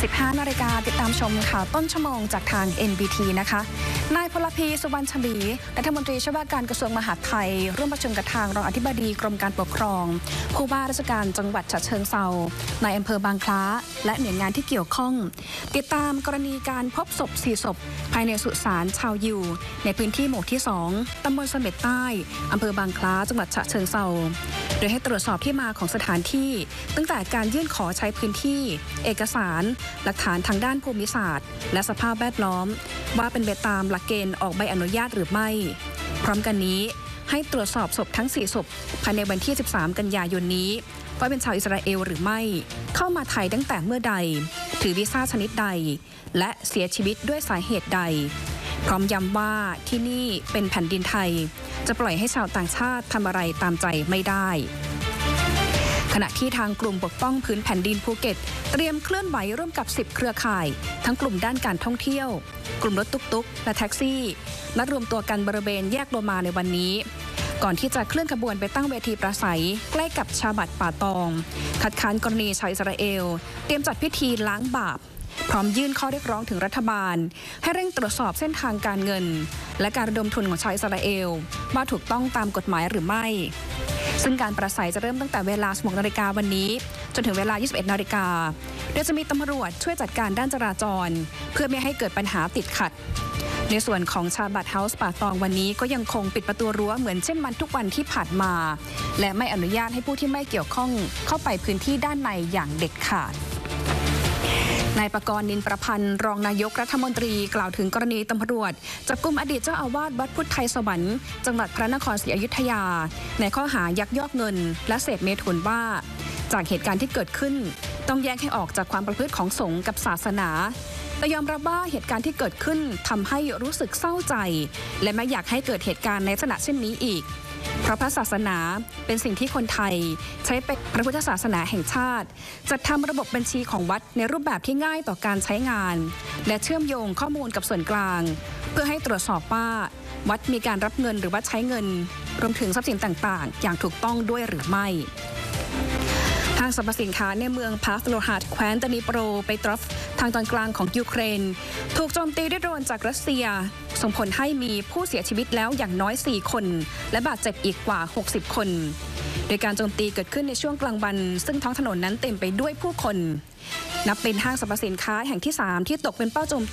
15 นาฬิกาติดตามชมข่าวต้นชั่วโมงจากทาง NBT นะคะนายพลพีสุวรรณชลีรัฐมนตรีช่วยว่าการกระทรวงมหาดไทยร่วมประชุมกับทางรองอธิบดีกรมการปกครองผู้ว่าราชการจังหวัดฉะเชิงเทรานายอำเภอบางคล้าและหน่วยงานที่เกี่ยวข้องติดตามกรณีการพบศพ4 ศพภายในสุสานชาวยิวในพื้นที่หมู่ที่ 2 ตำบลเสม็ดใต้อำเภอบางคล้าจังหวัดฉะเชิงเทราโดยให้ตรวจสอบที่มาของสถานที่ตั้งแต่การยื่นขอใช้พื้นที่เอกสารหลักฐานทางด้านภูมิศาสตร์และสภาพแวดล้อมว่าเป็นไปตามหลักเกณฑ์ออกใบอนุญาตหรือไม่พร้อมกันนี้ให้ตรวจสอบศพทั้ง4 ศพภายในวันที่ 13 กันยายนนี้ว่าเป็นชาวอิสราเอลหรือไม่เข้ามาไทยตั้งแต่เมื่อใดถือวีซ่าชนิดใดและเสียชีวิตด้วยสาเหตุใดพร้อมย้ำว่าที่นี่เป็นแผ่นดินไทยจะปล่อยให้ชาวต่างชาติทำอะไรตามใจไม่ได้ขณะที่ทางกลุ่มปกป้องพื้นแผ่นดินภูเก็ตเตรียมเคลื่อนไหวร่วมกับ10 เครือข่ายทั้งกลุ่มด้านการท่องเที่ยวกลุ่มรถตุ๊กๆและแท็กซี่นัดรวมตัวกันบริเวณแยกโลมาในวันนี้ก่อนที่จะเคลื่อนขบวนไปตั้งเวทีปราศัยใกล้กับชาบัดป่าตองคัดค้านกรณีชาวอิสราเอลเตรียมจัดพิธีล้างบาปพร้อมยื่นข้อเรียกร้องถึงรัฐบาลให้เร่งตรวจสอบเส้นทางการเงินและการระดมทุนของชาวอิสราเอลว่าถูกต้องตามกฎหมายหรือไม่ซึ่งการปราศัยจะเริ่มตั้งแต่เวลา 16 นาฬิกาวันนี้จนถึงเวลา 21 นาฬิกาโดยจะมีตำรวจช่วยจัดการด้านจราจรเพื่อไม่ให้เกิดปัญหาติดขัดในส่วนของชาบัดเฮาส์ป่าตองวันนี้ก็ยังคงปิดประตูรั้วเหมือนเช่นวันทุกวันที่ผ่านมาและไม่อนุญาตให้ผู้ที่ไม่เกี่ยวข้องเข้าไปพื้นที่ด้านในอย่างเด็ดขาดนายประกรณ์ นินประพันธ์รองนายกรัฐมนตรีกล่าวถึงกรณีตำรวจจับกุมอดีตเจ้าอาวาสวัดพุทธไทยสวรรค์จังหวัดพระนครศรีอยุธยาในข้อหายักยอกเงินและเสพเมถุนว่าจากเหตุการณ์ที่เกิดขึ้นต้องแยกให้ออกจากความประพฤติของสงฆ์กับศาสนาแต่ยอมรับว่าเหตุการณ์ที่เกิดขึ้นทำให้รู้สึกเศร้าใจและไม่อยากให้เกิดเหตุการณ์ในลักษณะเช่นนี้อีกเพราะพระศาสนาเป็นสิ่งที่คนไทยใช้เป็นพระพุทธศาสนาแห่งชาติจัดทำระบบบัญชีของวัดในรูปแบบที่ง่ายต่อการใช้งานและเชื่อมโยงข้อมูลกับส่วนกลางเพื่อให้ตรวจสอบว่าวัดมีการรับเงินหรือว่าใช้เงินรวมถึงทรัพย์สินต่างๆอย่างถูกต้องด้วยหรือไม่ห้างสรรพสินค้าในเมืองพาฟโลฮาดแคว้นดนีโปรเปโตรฟทางตอนกลางของยูเครนถูกโจมตีด้วยโดรนจากรัสเซียส่งผลให้มีผู้เสียชีวิตแล้วอย่างน้อย4 คนและบาดเจ็บอีกกว่า60 คนโดยการโจมตีเกิดขึ้นในช่วงกลางวันซึ่งท้องถนนนั้นเต็มไปด้วยผู้คนนับเป็นห้างสรรพสินค้าแห่งที่ 3ที่ตกเป็นเป้าโจมตี